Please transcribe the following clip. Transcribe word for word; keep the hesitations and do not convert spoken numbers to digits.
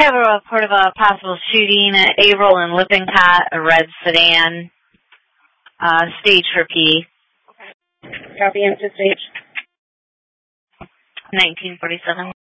Have a report of a possible shooting at Averill and Lippincott, a red sedan, uh, stage for P. Okay. Copy into stage. nineteen forty-seven.